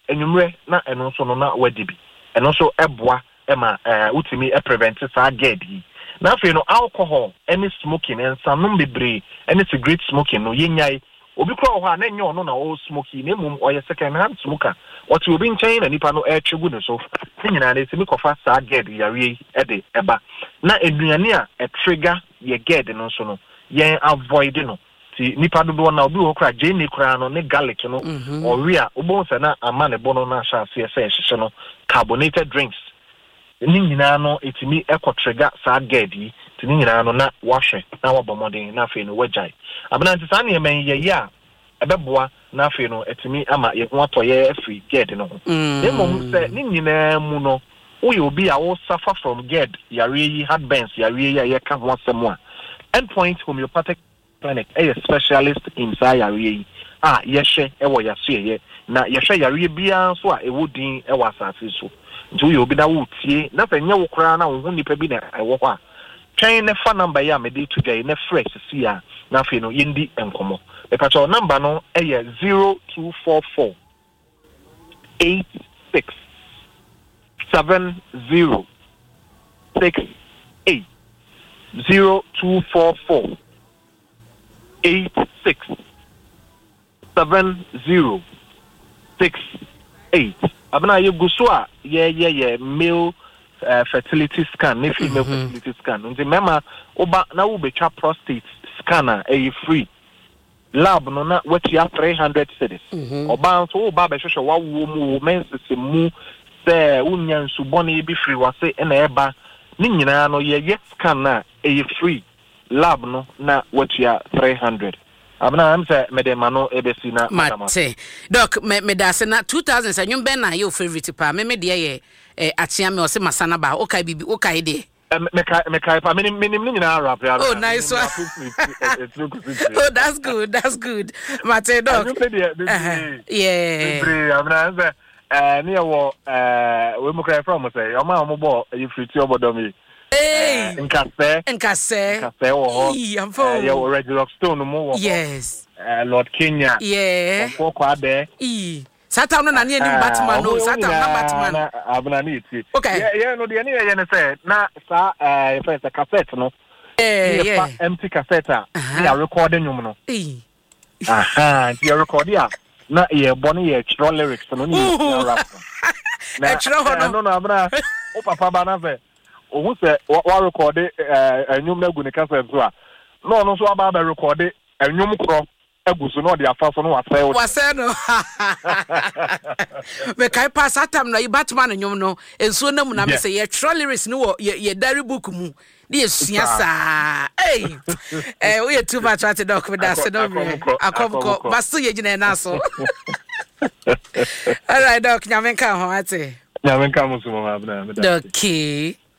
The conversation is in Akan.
enumre na eno so no na wadibi eno so eboa ema utimi prevent sa ged yi na fe no alcohol any smoking and some bebre any cigarette smoking no yenyai obi kro ho a na nyo no na o smoking na mum oye second hand smoker what you been chain na nipa no twegu ne so nyina na esimi kofa sa ged yare ede eba na eduane a trigger ye ged no so no yen avoid no ti nipa dodo na obi ho kra jeni kra no ne garlic no oria obo se na amane bono na sha se ehye no carbonated drinks ni nyina no etimi trigger sa ged yi ti ni nyina no na wahwe na wabomodin na fe no wajai abana nti sa ne men ye ya ebeboa na fe no etimi ama ye ho atoye free ged no demom se ni nyina mu no uyo obi a wo suffer from ged yare yi heartburns yare yi ye ka ho asemo a Endpoint Homeopathic Clinic a specialist in yare yi yehye ewo yaso na yehwe yare bia so a ewodin ewo asase so nti uyo obi da wo tie na fa nya wo kra na wo nipa bi na ewo ho a twɛn ne fa number ya me dey to gay ne fresh si a na fe no yendi enkomo e pa cho number no 0244 86 70 68 0244 86 70 68 abana ye gusua ye male fertility scan ne female fertility scan nti mema oba na wo betwa prostate scanner free lab no na wetia 300 cedis oba so oba be hwehwe wawo mu menses mu se unya nsubone bi free wase na eba ni nyina no ye scan na free lab no na wetia 300 abna am say medema no ebesi na mate doc me da se na 2000 sa nyum ben na your favorite pa me de ye atia me o se masana ba o kai bibi o kai de me kai pa me nyina rap ya. Oh nice one. Oh that's good mate doc yeah abna say ni wo we mo kai from say o ma mo bo you free ti obodo mi. Hey, Nkase. Wo ho. Regular Stone mo wo. Yes. Lord Kenya. Yeah. Of kwa de. Satan no na ne Batman no, Satan na Batman. Abuna ni ti. Okay. Yeah, no de ne ne say na sa first cassette no. Yeah. Empty cassette ya recording nyum no. Aha, ti record ya. Na ye boni ye chro lyrics no ni rap. Na chro no abuna. O papa ba na fe. Ohu se wa record enyum na gu ne cassette so a no so aba ba record enyum kro aguso no de afa so no wase no me kai pass atam na Batman enyum no enso na mu na me se ye tro lyrics no ye diary book mu de esua sa we ye too much at doc with that so no akomko baso ye gina na so all right doc nyamenka ho ate nyamenka musumo abna okay